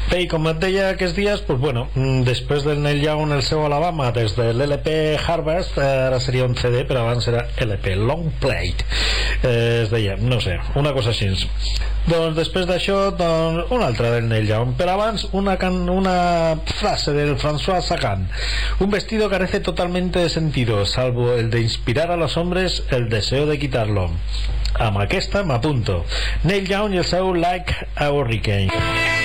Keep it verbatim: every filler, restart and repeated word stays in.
Bé, i com et deia aquests dies, pues bueno, després del Neil Young el seu Alabama, des de l'L P Harvest, ara seria un C D, però abans era L P Long Plate, eh, es deia, no sé, una cosa així. Doncs després d'això, doncs, una altra del Neil Young, però abans una, can, una frase del François Sagan: un vestido carece totalmente de sentido, salvo el de inspirar a los hombres el deseo de quitarlo. Amb aquesta m'apunto. Neil Young i el seu Like a Hurricane.